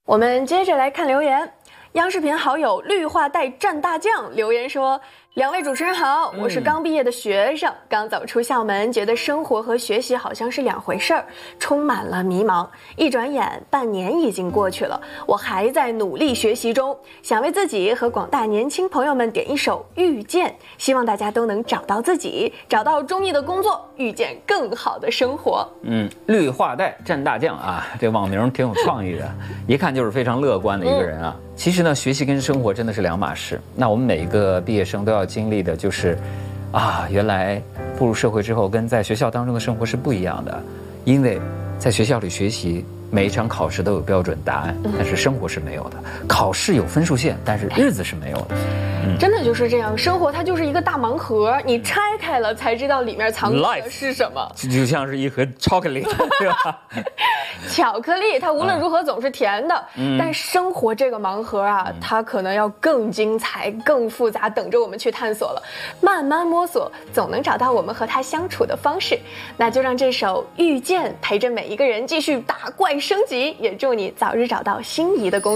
我们接着来看留言。央视频好友绿化带战大将留言说，两位主持人好，我是刚毕业的学生，刚走出校门，觉得生活和学习好像是两回事儿，充满了迷茫。一转眼半年已经过去了，我还在努力学习中，想为自己和广大年轻朋友们点一首《遇见》，希望大家都能找到自己，找到中意的工作，遇见更好的生活。 绿化带战大将啊，这网名挺有创意的，一看就是非常乐观的一个人啊。其实呢，学习跟生活真的是两码事。那我们每一个毕业生都要经历的就是，原来步入社会之后跟在学校当中的生活是不一样的，因为在学校里学习，每一场考试都有标准答案，但是生活是没有的。考试有分数线，但是日子是没有的。 真的就是这样，生活它就是一个大盲盒，你拆开了才知道里面藏的是什么。 就像是一盒巧克力，对吧？ 巧克力它无论如何总是甜的，但生活这个盲盒啊，它可能要更精彩、更复杂，等着我们去探索了。慢慢摸索，总能找到我们和它相处的方式。那就让这首《遇见》陪着每一个人继续打怪升级，也祝你早日找到心仪的工作。